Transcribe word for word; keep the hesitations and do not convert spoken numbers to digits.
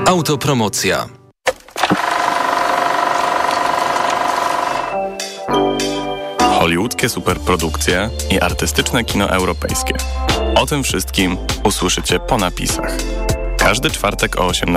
Autopromocja. Hollywoodzkie superprodukcje i artystyczne kino europejskie. O tym wszystkim usłyszycie po napisach. Każdy czwartek o osiemnastej